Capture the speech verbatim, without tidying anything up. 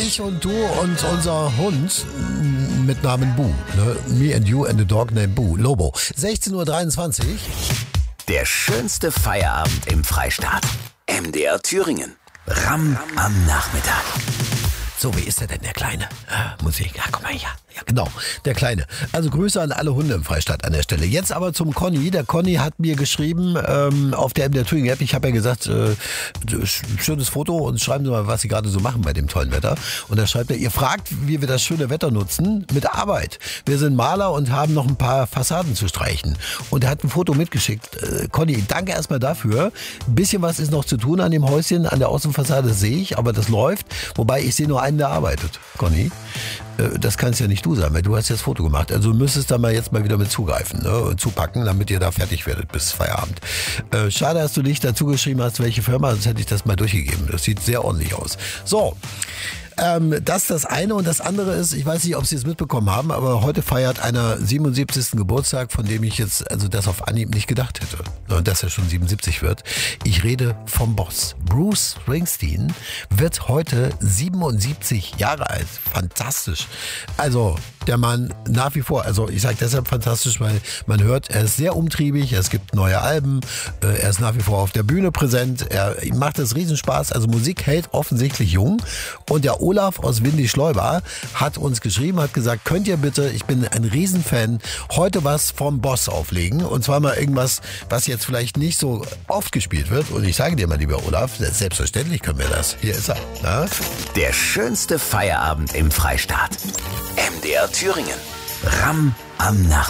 Ich und du und unser Hund mit Namen Bu. Ne? Me and you and the dog named Bu. Lobo. sechzehn Uhr dreiundzwanzig. Der schönste Feierabend im Freistaat. M D R Thüringen. Ram am Nachmittag. So, wie ist der denn, der Kleine? Ah, Musik, ja, guck mal hier. Ja, genau, der Kleine. Also Grüße an alle Hunde im Freistaat an der Stelle. Jetzt aber zum Conny. Der Conny hat mir geschrieben ähm, auf der M D R Thüringen App. Ich habe ja gesagt, äh, schönes Foto und schreiben Sie mal, was Sie gerade so machen bei dem tollen Wetter. Und da schreibt er, ihr fragt, wie wir das schöne Wetter nutzen mit Arbeit. Wir sind Maler und haben noch ein paar Fassaden zu streichen. Und er hat ein Foto mitgeschickt. Äh, Conny, danke erstmal dafür. Ein bisschen was ist noch zu tun an dem Häuschen, an der Außenfassade sehe ich, aber das läuft. Wobei ich sehe nur einen, der arbeitet. Conny, äh, das kannst ja nicht du sein, weil du hast ja das Foto gemacht. Also du müsstest da mal jetzt mal wieder mit zugreifen, ne, und zupacken, damit ihr da fertig werdet bis Feierabend. Äh, schade, dass du nicht dazu geschrieben hast, welche Firma, sonst hätte ich das mal durchgegeben. Das sieht sehr ordentlich aus. So. Ähm, das ist das eine und das andere ist, ich weiß nicht, ob Sie es mitbekommen haben, aber heute feiert einer siebenundsiebzigsten Geburtstag, von dem ich jetzt also das auf Anhieb nicht gedacht hätte. Und dass er schon siebenundsiebzig wird. Ich rede vom Boss. Bruce Springsteen wird heute siebenundsiebzig Jahre alt. Fantastisch. Also der Mann nach wie vor, also ich sage deshalb fantastisch, weil man hört, er ist sehr umtriebig, es gibt neue Alben, äh, er ist nach wie vor auf der Bühne präsent, er ihm macht es Riesenspaß, also Musik hält offensichtlich jung. Und der Olaf aus Windischleuber hat uns geschrieben, hat gesagt, könnt ihr bitte, ich bin ein Riesenfan, heute was vom Boss auflegen und zwar mal irgendwas, was jetzt vielleicht nicht so oft gespielt wird. Und ich sage dir mal, lieber Olaf, selbstverständlich können wir das. Hier ist er. Na? Der schönste Feierabend im Freistaat. M D R Thüringen. Ram am Nachmittag.